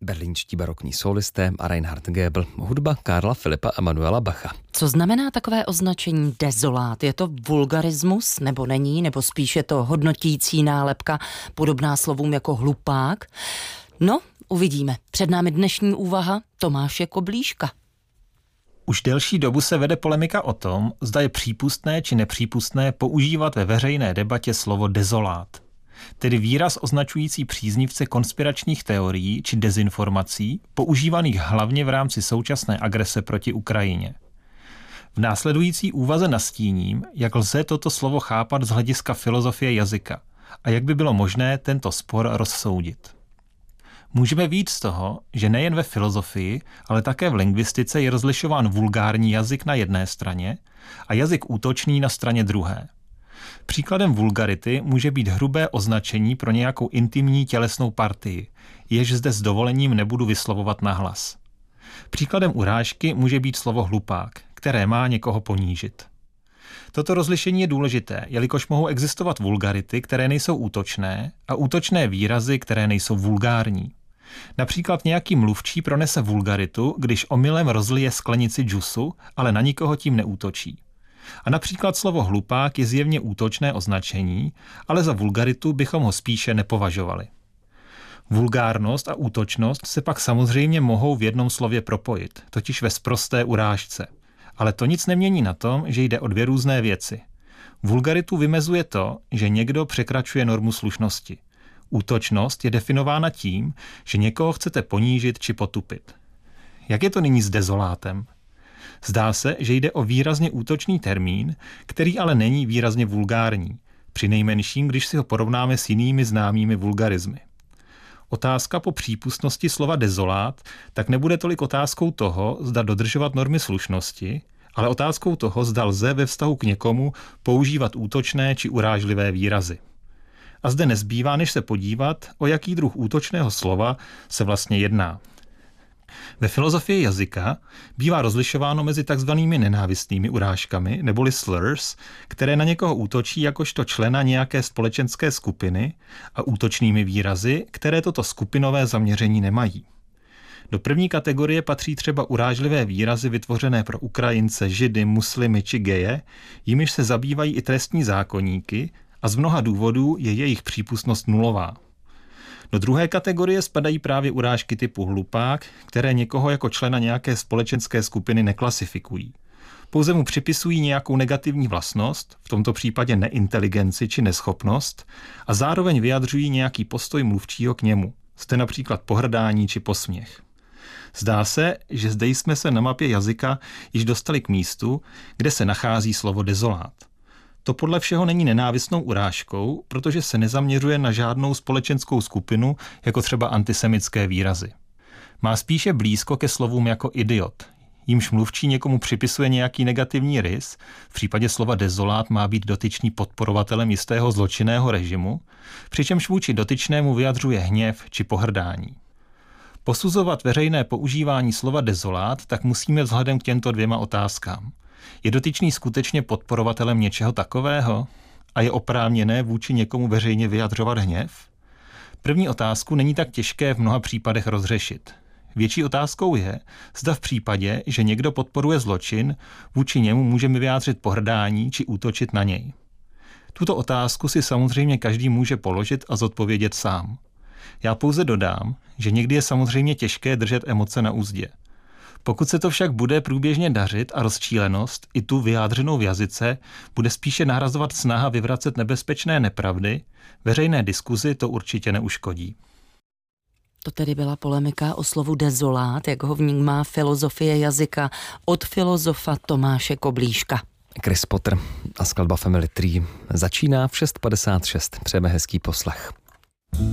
berlínští barokní solisté a Reinhard Goebel, hudba Karla Filipa Emanuela Bacha. Co znamená takové označení dezolát? Je to vulgarismus, nebo není, nebo spíš je to hodnotící nálepka, podobná slovům jako hlupák? No, uvidíme. Před námi dnešní úvaha Tomáše Koblíška. Už delší dobu se vede polemika o tom, zda je přípustné či nepřípustné používat ve veřejné debatě slovo dezolát, tedy výraz označující příznivce konspiračních teorií či dezinformací, používaných hlavně v rámci současné agrese proti Ukrajině. V následující úvaze nastíním, jak lze toto slovo chápat z hlediska filozofie jazyka a jak by bylo možné tento spor rozsoudit. Můžeme vyjít z toho, že nejen ve filozofii, ale také v lingvistice je rozlišován vulgární jazyk na jedné straně a jazyk útočný na straně druhé. Příkladem vulgarity může být hrubé označení pro nějakou intimní tělesnou partii, jež zde s dovolením nebudu vyslovovat nahlas. Příkladem urážky může být slovo hlupák, které má někoho ponížit. Toto rozlišení je důležité, jelikož mohou existovat vulgarity, které nejsou útočné, a útočné výrazy, které nejsou vulgární. Například nějaký mluvčí pronese vulgaritu, když omylem rozlije sklenici džusu, ale na nikoho tím neútočí. A například slovo hlupák je zjevně útočné označení, ale za vulgaritu bychom ho spíše nepovažovali. Vulgárnost a útočnost se pak samozřejmě mohou v jednom slově propojit, totiž ve sprosté urážce. Ale to nic nemění na tom, že jde o dvě různé věci. Vulgaritu vymezuje to, že někdo překračuje normu slušnosti. Útočnost je definována tím, že někoho chcete ponížit či potupit. Jak je to nyní s dezolátem? Zdá se, že jde o výrazně útočný termín, který ale není výrazně vulgární, přinejmenším, když si ho porovnáme s jinými známými vulgarismy. Otázka po přípustnosti slova dezolát tak nebude tolik otázkou toho, zda dodržovat normy slušnosti, ale otázkou toho, zda lze ve vztahu k někomu používat útočné či urážlivé výrazy. A zde nezbývá, než se podívat, o jaký druh útočného slova se vlastně jedná. Ve filozofii jazyka bývá rozlišováno mezi takzvanými nenávistnými urážkami, neboli slurs, které na někoho útočí jakožto člena nějaké společenské skupiny, a útočnými výrazy, které toto skupinové zaměření nemají. Do první kategorie patří třeba urážlivé výrazy vytvořené pro Ukrajince, Židy, muslimy či geje, jimiž se zabývají i trestní zákoníky, a z mnoha důvodů je jejich přípustnost nulová. Do druhé kategorie spadají právě urážky typu hlupák, které někoho jako člena nějaké společenské skupiny neklasifikují. Pouze mu připisují nějakou negativní vlastnost, v tomto případě neinteligenci či neschopnost, a zároveň vyjadřují nějaký postoj mluvčího k němu, zde například pohrdání či posměch. Zdá se, že zde jsme se na mapě jazyka již dostali k místu, kde se nachází slovo dezolát. To podle všeho není nenávistnou urážkou, protože se nezaměřuje na žádnou společenskou skupinu, jako třeba antisemitské výrazy. Má spíše blízko ke slovům jako idiot, jímž mluvčí někomu připisuje nějaký negativní rys, v případě slova dezolát má být dotyčný podporovatelem jistého zločinného režimu, přičemž vůči dotyčnému vyjadřuje hněv či pohrdání. Posuzovat veřejné používání slova dezolát tak musíme vzhledem k těmto dvěma otázkám. Je dotyčný skutečně podporovatelem něčeho takového? A je oprávněné vůči někomu veřejně vyjadřovat hněv? První otázku není tak těžké v mnoha případech rozřešit. Větší otázkou je, zda v případě, že někdo podporuje zločin, vůči němu můžeme vyjádřit pohrdání či útočit na něj. Tuto otázku si samozřejmě každý může položit a zodpovědět sám. Já pouze dodám, že někdy je samozřejmě těžké držet emoce na uzdě. Pokud se to však bude průběžně dařit a rozčílenost, i tu vyjádřenou v jazyce, bude spíše nahrazovat snaha vyvracet nebezpečné nepravdy, veřejné diskuzi to určitě neuškodí. To tedy byla polemika o slovu dezolát, jak ho vnímá filozofie jazyka od filozofa Tomáše Koblíška. Chris Potter a skladba Family Tree začíná v 6:56. Přejeme hezký poslech.